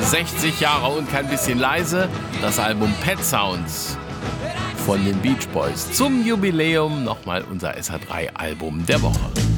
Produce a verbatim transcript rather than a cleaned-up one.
sechzig Jahre und kein bisschen leise. Das Album Pet Sounds von den Beach Boys. Zum Jubiläum nochmal unser S H drei Album der Woche.